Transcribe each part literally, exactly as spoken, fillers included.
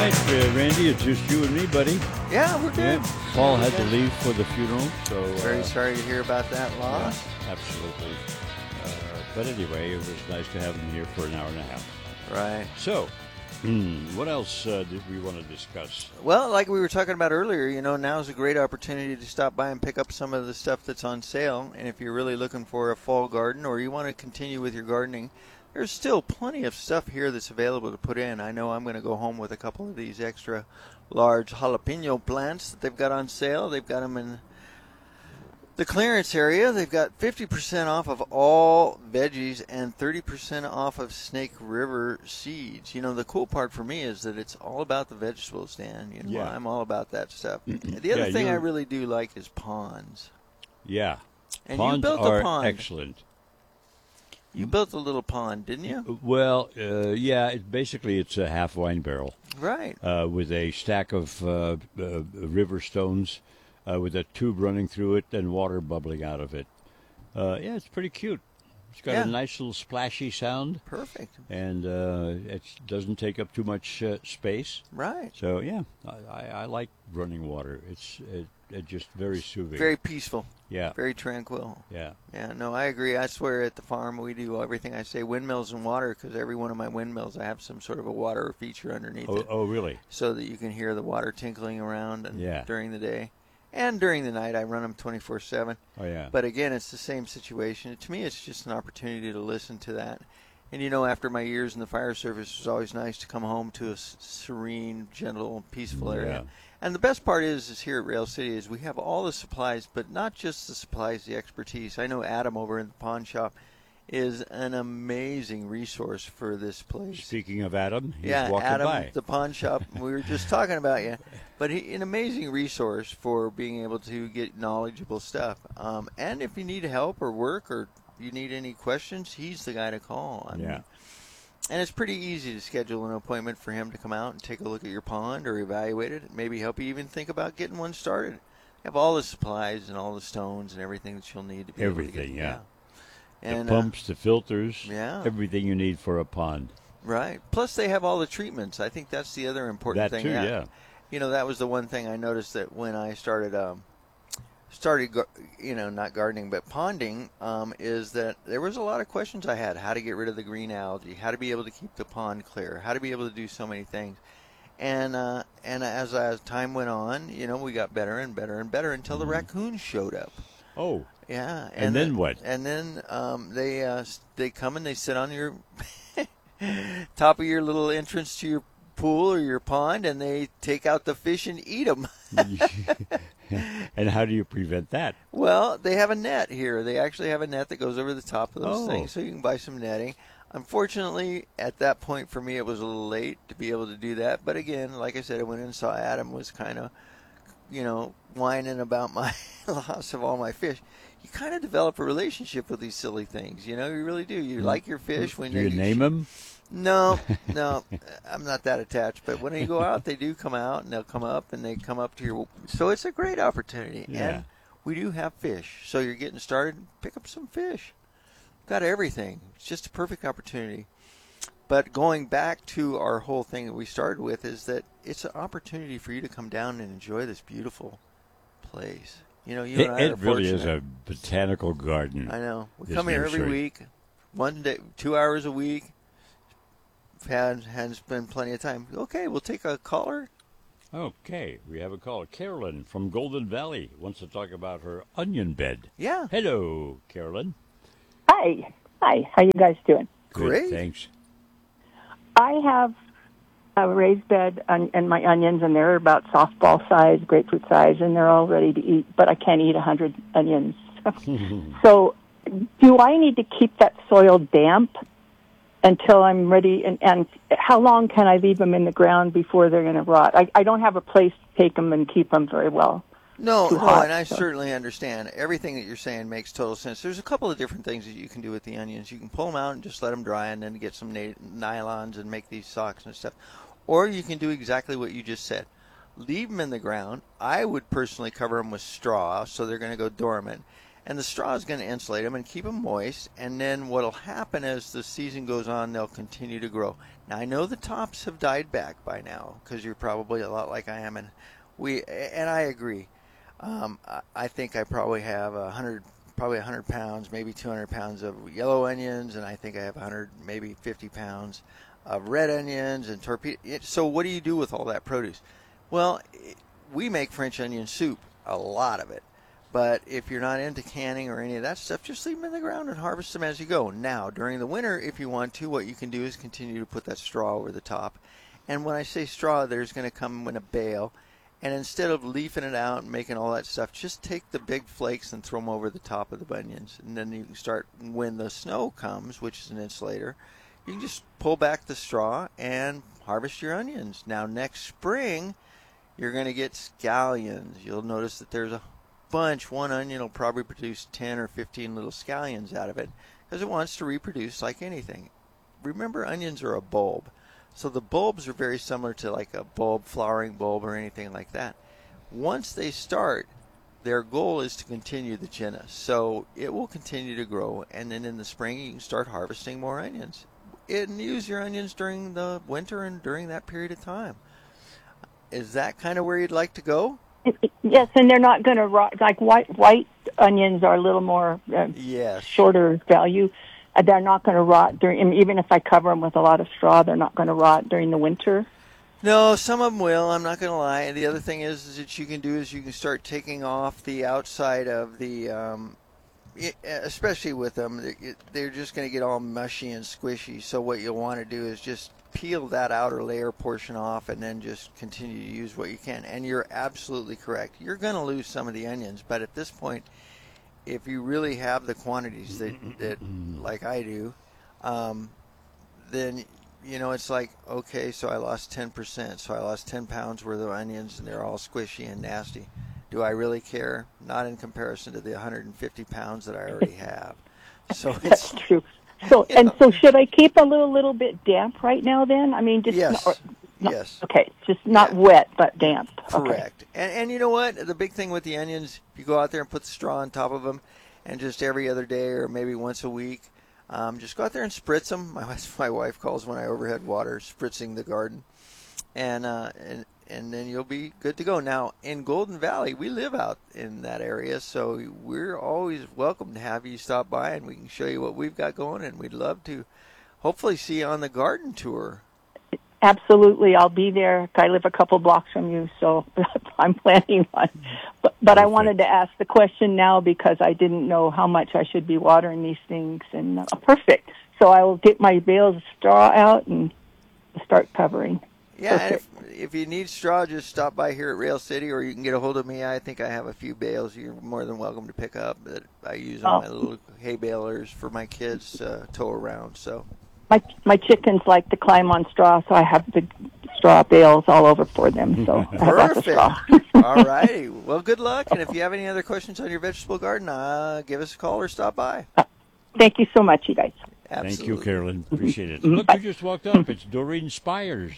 right, uh, Randy, it's just you and me, buddy. Yeah, we're good. Yeah. Paul had to leave for the funeral, so Very uh, sorry to hear about that loss. yeah, absolutely. Uh, but anyway, it was nice to have him here for an hour and a half. Right. So, hmm, what else uh, did we want to discuss? Well, like we were talking about earlier, you know, now's a great opportunity to stop by and pick up some of the stuff that's on sale. And if you're really looking for a fall garden or you want to continue with your gardening, there's still plenty of stuff here that's available to put in. I know I'm going to go home with a couple of these extra large jalapeno plants that they've got on sale. They've got them in the clearance area. They've got fifty percent off of all veggies and thirty percent off of Snake River seeds. You know, the cool part for me is that it's all about the vegetables, Dan. You know, Yeah. I'm all about that stuff. The other Yeah, thing I you're- really do like is ponds. Yeah, And ponds you built are a pond. excellent. You built a little pond, didn't you? Well, uh, yeah, it, basically it's a half wine barrel Right. uh, with a stack of uh, uh, river stones uh, with a tube running through it and water bubbling out of it. Uh, yeah, it's pretty cute. It's got Yeah. a nice little splashy sound, Perfect. and uh, it doesn't take up too much uh, space. Right. So yeah, I, I, I like running water. It's it, it just very soothing. Very peaceful. yeah, Very tranquil. yeah. Yeah, no, I agree. I swear at the farm we do everything I say, windmills and water, because every one of my windmills I have some sort of a water feature underneath Oh, it oh, really? so that you can hear the water tinkling around and Yeah. during the day. And during the night I run them twenty-four seven. Oh, yeah. But again, it's the same situation. To me, it's just an opportunity to listen to that. And, you know, after my years in the fire service, it was always nice to come home to a s- serene, gentle, peaceful area. Yeah. And the best part is, is here at Rail City is we have all the supplies, but not just the supplies, the expertise. I know Adam over in the pawn shop is an amazing resource for this place. Speaking of Adam, he's yeah, walking Adam, by. the pawn shop. We were just talking about you, but he, an amazing resource for being able to get knowledgeable stuff. Um, and if you need help or work or you need any questions, he's the guy to call. I mean, Yeah. and it's pretty easy to schedule an appointment for him to come out and take a look at your pond or evaluate it. Maybe help you even think about getting one started. Have all the supplies and all the stones and everything that you'll need to be Everything, able to get, yeah. And, the uh, pumps, the filters, yeah. everything you need for a pond. right. Plus, they have all the treatments. I think that's the other important That thing. too, yeah. You know, that was the one thing I noticed that when I started, um, started, gar- you know, not gardening but ponding, um, is that there was a lot of questions I had: how to get rid of the green algae, how to be able to keep the pond clear, how to be able to do so many things. And uh, and as as time went on, you know, we got better and better and better until the raccoons showed up. Oh, Yeah, And then the- what? And then um, they uh, s- they come and they sit on your top of your little entrance to your pool or your pond, and they take out the fish and eat them. and how do you prevent that? Well, they have a net here. They actually have a net that goes over the top of those Oh. things, so you can buy some netting. Unfortunately, at that point for me, it was a little late to be able to do that. But again, like I said, I went in and saw Adam was kind of, you know, whining about my loss of all my fish. You kind of develop a relationship with these silly things, you know. You really do. You like your fish when Do you they name them? No, no, I'm not that attached. But when you go out, they do come out, and they'll come up, and they come up to your. So it's a great opportunity, Yeah. and we do have fish. So you're getting started, pick up some fish. Got everything. It's just a perfect opportunity. But going back to our whole thing that we started with is that it's an opportunity for you to come down and enjoy this beautiful place. You know, you It, and I it are really is fortunate. a botanical garden. I know. We this come here every nursery. week, one day, two hours a week. Had has been plenty of time. Okay, we'll take a caller. Okay, we have a caller. Carolyn from Golden Valley wants to talk about her onion bed. Yeah, Hello, Carolyn. Hi. Hi. How you guys doing? Good, Great. thanks. I have a raised bed on, and my onions, and they're about softball size, grapefruit size, and they're all ready to eat, but I can't eat a hundred onions. So do I need to keep that soil damp until I'm ready? And, and how long can I leave them in the ground before they're going to rot? I, I don't have a place to take them and keep them very well. no, Too no, hot, and I so. certainly understand everything that you're saying makes total sense. There's a couple of different things that you can do with the onions. You can pull them out and just let them dry, and then get some na- nylons and make these socks and stuff. Or you can do exactly what you just said. Leave them in the ground. I would personally cover them with straw, so they're going to go dormant. And the straw is going to insulate them and keep them moist. And then what will happen as the season goes on, they'll continue to grow. Now, I know the tops have died back by now because you're probably a lot like I am. And we and I agree. Um, I, I think I probably have a hundred, probably a hundred pounds, maybe two hundred pounds of yellow onions, and I think I have a hundred, maybe fifty pounds of red onions and torpedo. So what do you do with all that produce? Well, we make French onion soup, a lot of it. But if you're not into canning or any of that stuff, just leave them in the ground and harvest them as you go. Now, during the winter, if you want to, what you can do is continue to put that straw over the top. And when I say straw, there's going to come in a bale. And instead of leafing it out and making all that stuff, just take the big flakes and throw them over the top of the bunions. And then you can start, when the snow comes, which is an insulator, you can just pull back the straw and harvest your onions. Now, next spring, you're going to get scallions. You'll notice that there's a bunch. One onion will probably produce ten or fifteen little scallions out of it because it wants to reproduce like anything. Remember, onions are a bulb. So the bulbs are very similar to like a bulb, flowering bulb or anything like that. Once they start, their goal is to continue the genus. So it will continue to grow, and then in the spring you can start harvesting more onions. And use your onions during the winter and during that period of time. Is that kind of where you'd like to go? Yes, and they're not going to rot. Like white white onions are a little more uh, yes. shorter value. Uh, they're not going to rot during. I mean, even if I cover them with a lot of straw, they're not going to rot during the winter. No, some of them will. I'm not going to lie. And the other thing is, is that you can do is you can start taking off the outside of the, um, it, especially with them, it, they're just going to get all mushy and squishy. So what you'll want to do is just peel that outer layer portion off and then just continue to use what you can. And you're absolutely correct. You're going to lose some of the onions, but at this point, if you really have the quantities that, that like I do, um, then, you know, it's like, okay, so I lost ten percent. So I lost ten pounds worth of onions and they're all squishy and nasty. Do I really care? Not in comparison to the one hundred fifty pounds that I already have. So That's it's true. So you and know. so should I keep a little little bit damp right now then? I mean, just Yes. Not, not, Yes. Okay, just not Yeah. wet but damp. Correct. Okay. And and you know what? The big thing with the onions, if you go out there and put the straw on top of them, and just every other day or maybe once a week, um, just go out there and spritz them. My my wife calls when I overhead water spritzing the garden, and uh, and and then you'll be good to go. Now in Golden Valley, we live out in that area, so we're always welcome to have you stop by, and we can show you what we've got going, and we'd love to hopefully see you on the garden tour. Absolutely, I'll be there. I live a couple blocks from you, so I'm planning on. But, but I wanted to ask the question now because I didn't know how much I should be watering these things. And uh, perfect. So I will get my bales of straw out and start covering. Yeah, and if, if you need straw, just stop by here at Rail City, or you can get a hold of me. I think I have a few bales you're more than welcome to pick up that I use on Oh. my little hay balers for my kids to uh, tow around. So. My my chickens like to climb on straw, so I have big straw bales all over for them. So I have lots of straw. All righty. Well, good luck. And if you have any other questions on your vegetable garden, uh, give us a call or stop by. Thank you so much, you guys. Absolutely. Thank you, Carolyn. Appreciate it. Look who just walked up. It's Doreen Spires.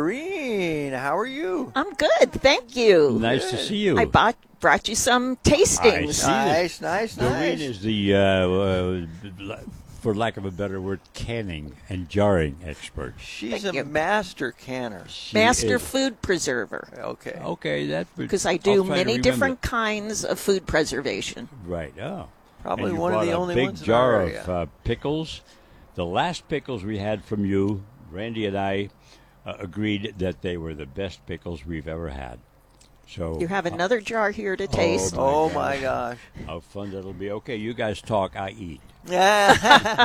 Doreen, how are you? I'm good, thank you. Nice to see you. I bought, brought you some tastings. See Nice, nice, Doreen nice. is the, uh, uh, for lack of a better word, canning and jarring expert. She's Thank a you. master canner. She Master is- food preserver. Okay. Okay, that Because I I'll do try to many remember. different kinds of food preservation. Right. Oh. Probably And you one of brought the a only big ones in jar our area. of uh, pickles. The last pickles we had from you, Randy and I uh, agreed that they were the best pickles we've ever had. So You have another jar here to taste. my Oh gosh. my gosh. how fun that'll be. Okay, you guys talk, I eat. Yeah.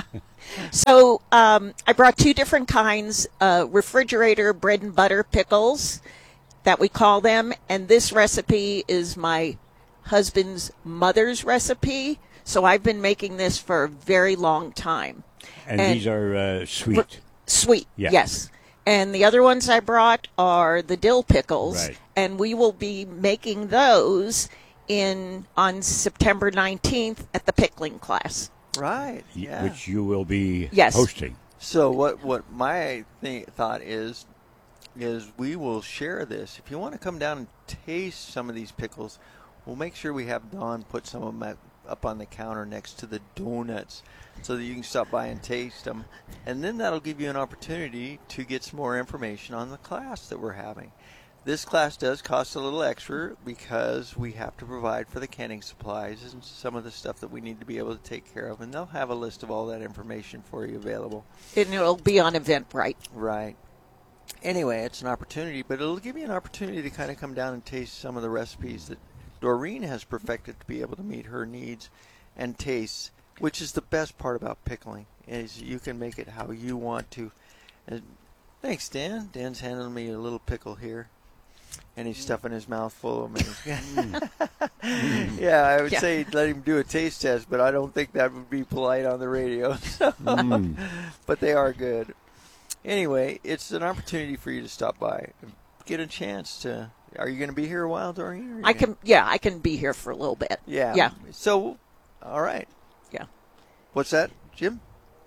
So um, I brought two different kinds, uh, refrigerator bread and butter pickles that we call them. And this recipe is my husband's mother's recipe. So I've been making this for a very long time. And, And- these are uh, sweet. Sweet, Yeah. yes. And the other ones I brought are the dill pickles, Right. and we will be making those in on September nineteenth at the pickling class. Right. y- Yeah. Which you will be Yes. hosting. So what what my th- thought is is we will share this. If you want to come down and taste some of these pickles, we'll make sure we have Dawn put some of them at up on the counter next to the donuts so that you can stop by and taste them. And then that'll give you an opportunity to get some more information on the class that we're having. This class does cost a little extra because we have to provide for the canning supplies and some of the stuff that we need to be able to take care of. And they'll have a list of all that information for you available. And it'll be on Eventbrite. Right. Anyway, it's an opportunity, but it'll give you an opportunity to kind of come down and taste some of the recipes that Doreen has perfected to be able to meet her needs and tastes, which is the best part about pickling, is you can make it how you want to. And thanks, Dan. Dan's handing me a little pickle here. And he's stuffing his mouth full of them. Yeah, I would Yeah. say let him do a taste test, but I don't think that would be polite on the radio. Mm. But they are good. Anyway, it's an opportunity for you to stop by and get a chance to. Are you going to be here a while, Doreen? Or are you I gonna- can, yeah, I can be here for a little bit. Yeah. Yeah. So, all right. Yeah. What's that, Jim?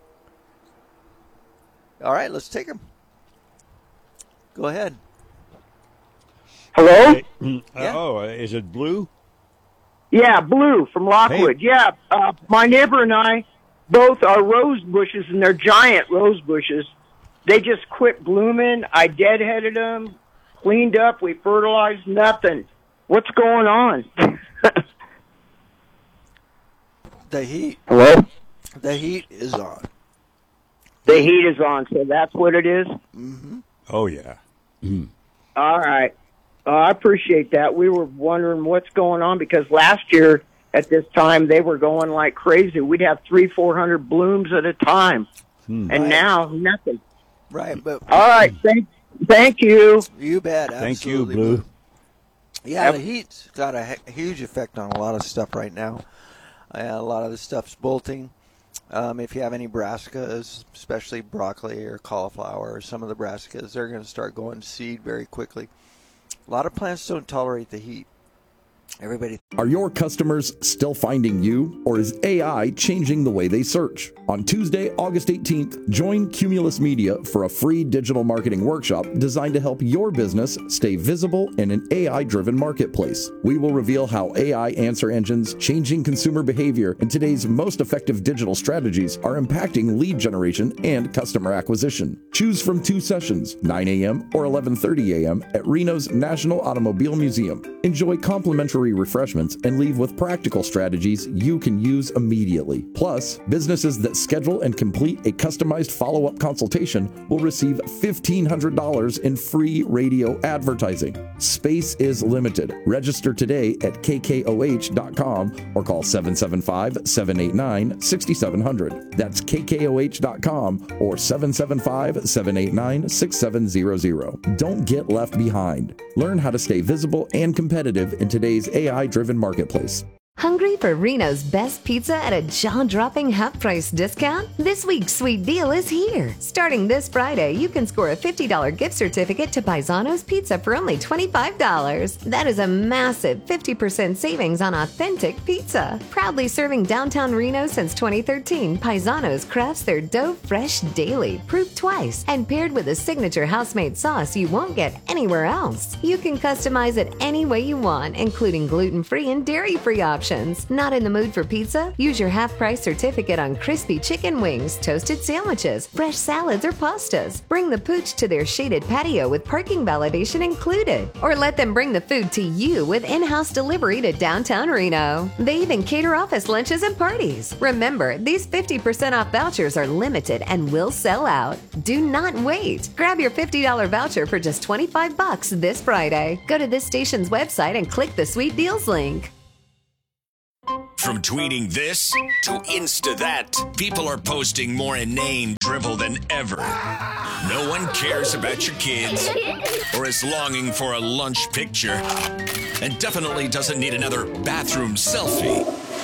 All right, let's take him. Go ahead. Hello? Uh, Yeah. Oh, is it Blue? Yeah, Blue from Lockwood. Yeah, uh, my neighbor and I both are rose bushes, and they're giant rose bushes. They just quit blooming. I deadheaded them, cleaned up, we fertilized, nothing. What's going on? The heat. Hello? The heat is on. The heat is on, so that's what it is? Oh, yeah. All right. Uh, I appreciate that. We were wondering what's going on because last year at this time they were going like crazy. We'd have three, four hundred blooms at a time, and Right. now nothing. Right, but All right. Thank, thank you. you bet. Thank you, absolutely, Blue. Yeah, the heat's got a he- huge effect on a lot of stuff right now. Uh, a lot of the stuff's bolting. Um, if you have any brassicas, especially broccoli or cauliflower or some of the brassicas, they're going to start going to seed very quickly. A lot of plants don't tolerate the heat. Everybody. Are your customers still finding you, or is A I changing the way they search? On Tuesday, August eighteenth, join Cumulus Media for a free digital marketing workshop designed to help your business stay visible in an A I-driven marketplace. We will reveal how A I answer engines, changing consumer behavior, and today's most effective digital strategies are impacting lead generation and customer acquisition. Choose from two sessions, nine a.m. or eleven thirty a.m. at Reno's National Automobile Museum. Enjoy complimentary refreshments and leave with practical strategies you can use immediately. Plus, businesses that schedule and complete a customized follow-up consultation will receive fifteen hundred dollars in free radio advertising. Space is limited. Register today at k k o h dot com or call seven seven five, seven eight nine, six seven zero zero. That's k k o h dot com or seven seven five, seven eight nine, six seven zero zero. Don't get left behind. Learn how to stay visible and competitive in today's A I-driven marketplace. Hungry for Reno's best pizza at a jaw-dropping half-price discount? This week's sweet deal is here. Starting this Friday, you can score a fifty dollars gift certificate to Paisano's Pizza for only twenty-five dollars. That is a massive fifty percent savings on authentic pizza. Proudly serving downtown Reno since twenty thirteen, Paisano's crafts their dough fresh daily, proof twice, and paired with a signature house-made sauce you won't get anywhere else. You can customize it any way you want, including gluten-free and dairy-free options. Not in the mood for pizza? Use your half-price certificate on crispy chicken wings, toasted sandwiches, fresh salads, or pastas. Bring the pooch to their shaded patio with parking validation included. Or let them bring the food to you with in-house delivery to downtown Reno. They even cater office lunches and parties. Remember, these fifty percent off vouchers are limited and will sell out. Do not wait. Grab your fifty dollars voucher for just twenty-five bucks this Friday. Go to this station's website and click the Sweet Deals link. From tweeting this to Insta that, people are posting more inane drivel than ever. No one cares about your kids or is longing for a lunch picture and definitely doesn't need another bathroom selfie.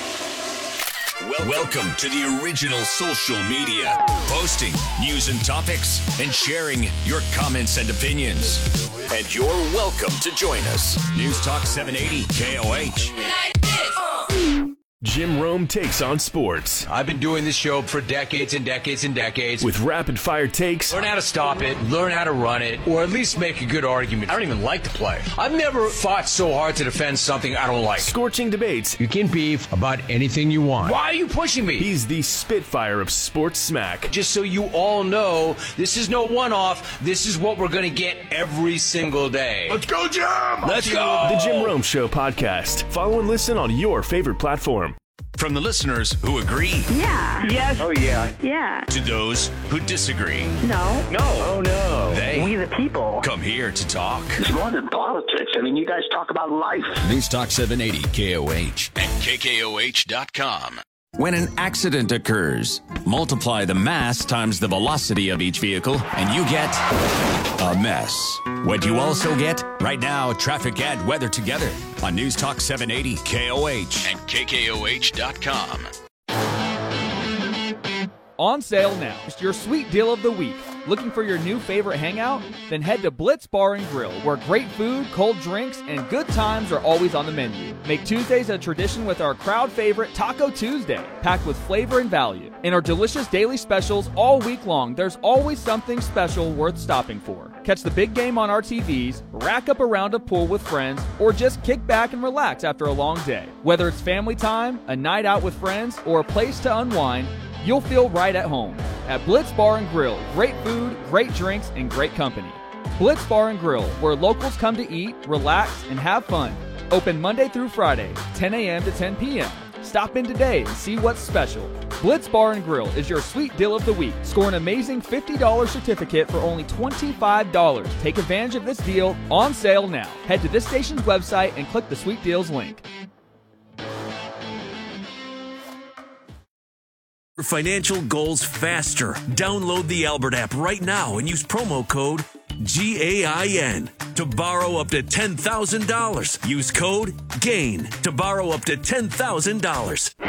Welcome to the original social media, posting news and topics and sharing your comments and opinions. And you're welcome to join us. News Talk seven eighty K O H. Jim Rome Takes on Sports. I've been doing this show for decades and decades and decades. With rapid-fire takes. Learn how to stop it, learn how to run it, or at least make a good argument. I don't even like to play. I've never fought so hard to defend something I don't like. Scorching debates. You can beef about anything you want. Why are you pushing me? He's the Spitfire of sports smack. Just so you all know, this is no one-off. This is what we're going to get every single day. Let's go, Jim! Let's go! The Jim Rome Show podcast. Follow and listen on your favorite platform. From the listeners who agree. Yeah. Yes. Oh, yeah. Yeah. To those who disagree. No. No. Oh, no. They We the people. come here to talk. It's more than politics. I mean, you guys talk about life. News Talk seven eighty K O H and K K O H dot com. When an accident occurs, multiply the mass times the velocity of each vehicle, and you get a mess. What you also get? Right now, traffic and weather together on News Talk seven eighty K O H and K K O H dot com. On sale now. It's your sweet deal of the week. Looking for your new favorite hangout? Then head to Blitz Bar and Grill, where great food, cold drinks, and good times are always on the menu. Make Tuesdays a tradition with our crowd favorite Taco Tuesday, packed with flavor and value. In our delicious daily specials all week long, there's always something special worth stopping for. Catch the big game on our T Vs, rack up a round of pool with friends, or just kick back and relax after a long day. Whether it's family time, a night out with friends, or a place to unwind, you'll feel right at home. At Blitz Bar and Grill, great food, great drinks, and great company. Blitz Bar and Grill, where locals come to eat, relax, and have fun. Open Monday through Friday, ten a.m. to ten p.m. Stop in today and see what's special. Blitz Bar and Grill is your sweet deal of the week. Score an amazing fifty dollars certificate for only twenty-five dollars. Take advantage of this deal on sale now. Head to this station's website and click the Sweet Deals link. Financial goals faster. Download the Albert app right now and use promo code G A I N to borrow up to ten thousand dollars. Use code GAIN to borrow up to ten thousand dollars.